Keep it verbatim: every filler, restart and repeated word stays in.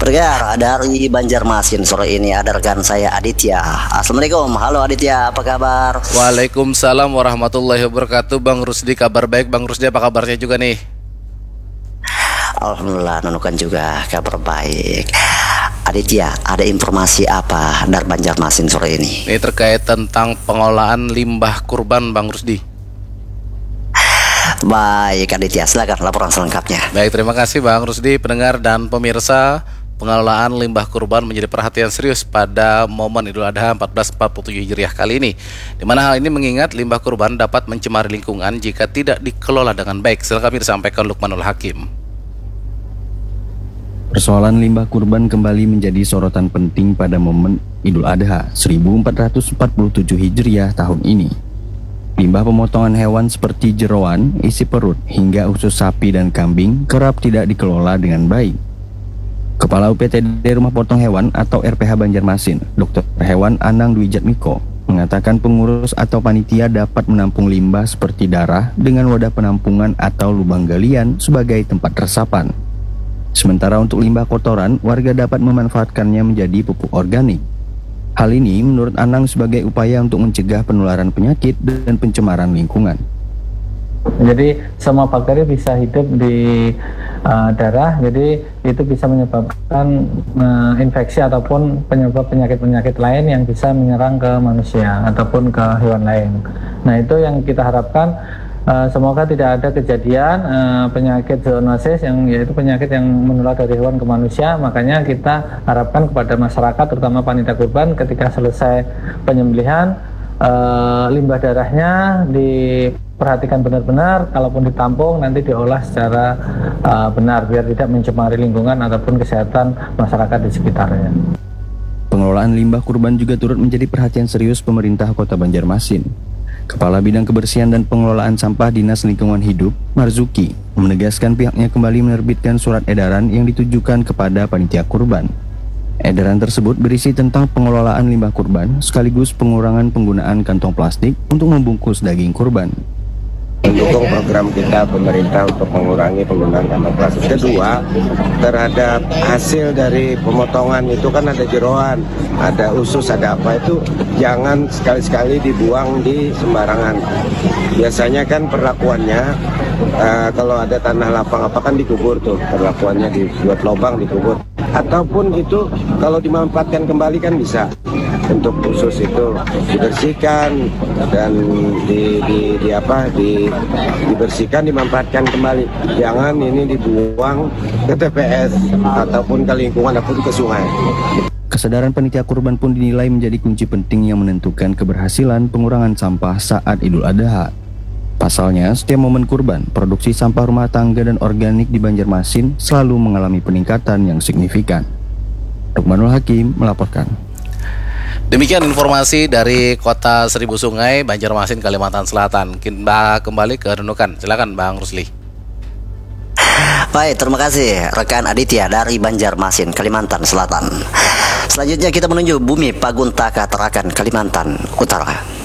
Pendengar dari Banjarmasin sore ini ada rekan saya Aditya. Assalamualaikum, halo Aditya, apa kabar? Waalaikumsalam warahmatullahi wabarakatuh. Bang Rusdi, kabar baik. Bang Rusdi, apa kabarnya juga nih? Alhamdulillah, nunukan juga kabar baik. Aditya, ada informasi apa dari Banjarmasin sore ini? Ini terkait tentang pengelolaan limbah kurban, Bang Rusdi. Baik Aditya, silakan laporan selengkapnya. Baik, terima kasih Bang Rusdi. Pendengar dan pemirsa, pengelolaan limbah kurban menjadi perhatian serius pada momen Idul Adha seribu empat ratus empat puluh tujuh Hijriah kali ini, di mana hal ini mengingat limbah kurban dapat mencemari lingkungan jika tidak dikelola dengan baik. Silakan disampaikan Lukmanul Hakim. Persoalan limbah kurban kembali menjadi sorotan penting pada momen Idul Adha seribu empat ratus empat puluh tujuh Hijriah tahun ini. Limbah pemotongan hewan seperti jeroan, isi perut, hingga usus sapi dan kambing kerap tidak dikelola dengan baik. Kepala U P T D Rumah Potong Hewan atau R P H Banjarmasin, Dokter Hewan Anang Dwi Jatmiko, mengatakan pengurus atau panitia dapat menampung limbah seperti darah dengan wadah penampungan atau lubang galian sebagai tempat resapan. Sementara untuk limbah kotoran, warga dapat memanfaatkannya menjadi pupuk organik. Hal ini menurut Anang sebagai upaya untuk mencegah penularan penyakit dan pencemaran lingkungan. Jadi semua bakteri bisa hidup di uh, darah, jadi itu bisa menyebabkan uh, infeksi ataupun penyebab penyakit-penyakit lain yang bisa menyerang ke manusia ataupun ke hewan lain. Nah, itu yang kita harapkan. Uh, semoga tidak ada kejadian uh, penyakit zoonosis yang yaitu penyakit yang menular dari hewan ke manusia. Makanya kita harapkan kepada masyarakat, terutama panitia kurban, ketika selesai penyembelihan, uh, limbah darahnya diperhatikan benar-benar. Kalaupun ditampung, nanti diolah secara uh, benar biar tidak mencemari lingkungan ataupun kesehatan masyarakat di sekitarnya. Pengelolaan limbah kurban juga turut menjadi perhatian serius pemerintah Kota Banjarmasin. Kepala Bidang Kebersihan dan Pengelolaan Sampah Dinas Lingkungan Hidup, Marzuki, menegaskan pihaknya kembali menerbitkan surat edaran yang ditujukan kepada panitia kurban. Edaran tersebut berisi tentang pengelolaan limbah kurban sekaligus pengurangan penggunaan kantong plastik untuk membungkus daging kurban. Mendukung program kita pemerintah untuk mengurangi penggunaan kantong plastik. Kedua, terhadap hasil dari pemotongan itu kan ada jeroan, ada usus, ada apa, itu jangan sekali-sekali dibuang di sembarangan. Biasanya kan perlakuannya uh, kalau ada tanah lapang apa kan dikubur tuh, perlakuannya dibuat lubang dikubur. Ataupun itu kalau dimanfaatkan kembali kan bisa. Untuk usus itu dibersihkan dan di, di, di apa di, dibersihkan, dimanfaatkan kembali. Jangan ini dibuang ke T P S ataupun ke lingkungan ataupun ke sungai. Kesadaran panitia kurban pun dinilai menjadi kunci penting yang menentukan keberhasilan pengurangan sampah saat Idul Adha. Pasalnya, setiap momen kurban, produksi sampah rumah tangga dan organik di Banjarmasin selalu mengalami peningkatan yang signifikan. Lukmanul Hakim melaporkan. Demikian informasi dari Kota Seribu Sungai, Banjarmasin, Kalimantan Selatan. Kita kembali ke Nunukan. Silakan Bang Rusli. Baik, terima kasih rekan Aditya dari Banjarmasin, Kalimantan Selatan. Selanjutnya kita menuju Bumi Paguntaka Tarakan, Kalimantan Utara.